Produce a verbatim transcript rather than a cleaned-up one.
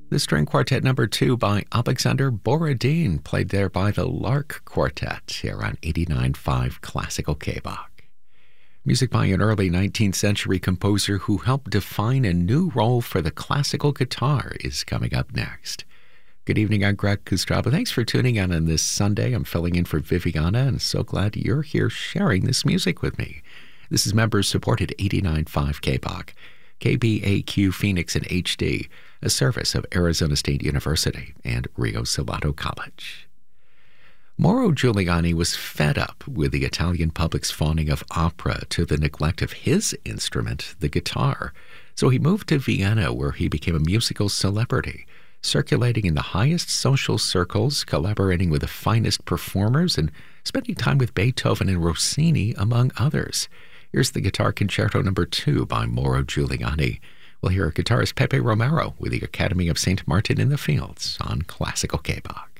The string quartet number two by Alexander Borodin, played there by the Lark Quartet here on eighty-nine point five Classical K-Bach. Music by an early nineteenth century composer who helped define a new role for the classical guitar is coming up next. Good evening, I'm Greg Kustraba. Thanks for tuning in on this Sunday. I'm filling in for Viviana and so glad you're here sharing this music with me. This is members-supported eighty-nine point five K-Bach, K B A Q Phoenix in H D, a service of Arizona State University and Rio Salado College. Mauro Giuliani was fed up with the Italian public's fawning of opera to the neglect of his instrument, the guitar. So he moved to Vienna, where he became a musical celebrity, circulating in the highest social circles, collaborating with the finest performers, and spending time with Beethoven and Rossini, among others. Here's the Guitar Concerto number two by Mauro Giuliani. We'll hear guitarist Pepe Romero with the Academy of Saint Martin in the Fields on Classical K-Bach.